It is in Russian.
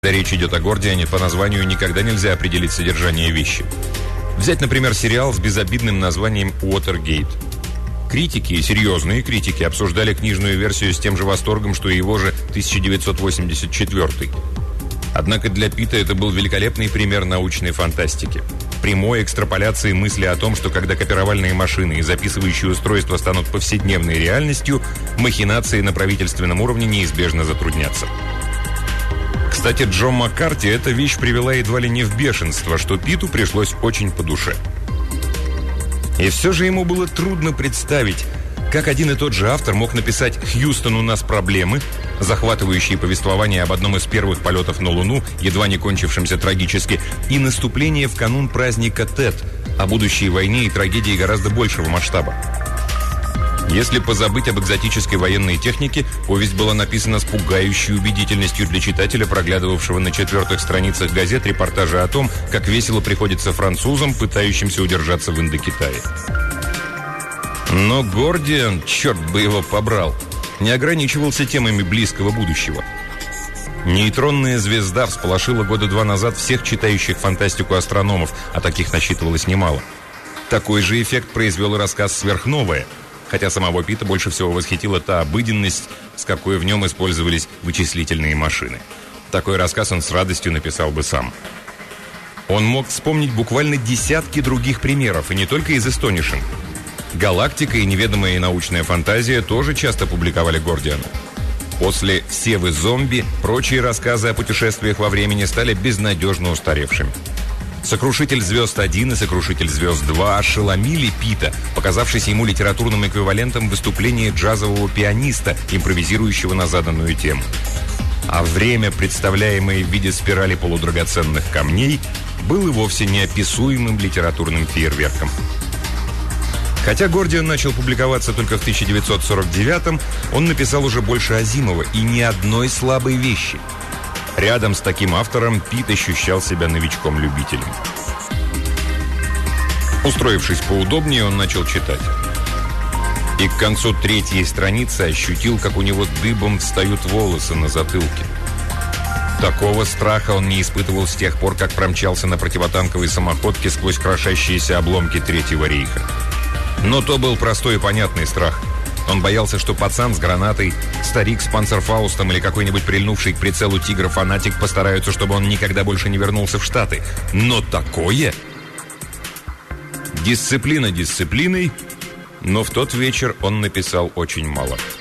Когда речь идет о Гордиане, по названию никогда нельзя определить содержание вещи. Взять, например, сериал с безобидным названием «Уотергейт». Критики, серьезные критики, обсуждали книжную версию с тем же восторгом, что и его же 1984. Однако для Питта это был великолепный пример научной фантастики. Прямой экстраполяции мысли о том, что когда копировальные машины и записывающие устройства станут повседневной реальностью, махинации на правительственном уровне неизбежно затруднятся. Кстати, Джо Маккарти эта вещь привела едва ли не в бешенство, что Питту пришлось очень по душе. И все же ему было трудно представить, как один и тот же автор мог написать «Хьюстон, у нас проблемы», захватывающие повествование об одном из первых полетов на Луну, едва не кончившемся трагически, и наступление в канун праздника Тет, о будущей войне и трагедии гораздо большего масштаба. Если позабыть об экзотической военной технике, повесть была написана с пугающей убедительностью для читателя, проглядывавшего на 4-х страницах газет репортажи о том, как весело приходится французам, пытающимся удержаться в Индокитае. Но Гордиан, черт бы его побрал, не ограничивался темами близкого будущего. Нейтронная звезда всполошила года 2 назад всех читающих фантастику астрономов, а таких насчитывалось немало. Такой же эффект произвел и рассказ «Сверхновая», хотя самого Питта больше всего восхитила та обыденность, с какой в нем использовались вычислительные машины. Такой рассказ он с радостью написал бы сам. Он мог вспомнить буквально десятки других примеров, и не только из Astonishing. «Галактика» и «Неведомая научная фантазия» тоже часто публиковали Гордиана. После «Все вы зомби» прочие рассказы о путешествиях во времени стали безнадежно устаревшими. «Сокрушитель звезд-1» и «Сокрушитель звезд-2» ошеломили Питта, показавшись ему литературным эквивалентом выступления джазового пианиста, импровизирующего на заданную тему. А время, представляемое в виде спирали полудрагоценных камней, было вовсе неописуемым литературным фейерверком. Хотя Гордиан начал публиковаться только в 1949-м, он написал уже больше Азимова и ни одной слабой вещи. Рядом с таким автором Питт ощущал себя новичком-любителем. Устроившись поудобнее, он начал читать. И к концу 3-й страницы ощутил, как у него дыбом встают волосы на затылке. Такого страха он не испытывал с тех пор, как промчался на противотанковой самоходке сквозь крошащиеся обломки Третьего рейха. Но то был простой и понятный страх. Он боялся, что пацан с гранатой, старик с панцерфаустом или какой-нибудь прильнувший к прицелу тигр-фанатик постараются, чтобы он никогда больше не вернулся в Штаты. Но такое... Дисциплина дисциплиной, но в тот вечер он написал очень мало.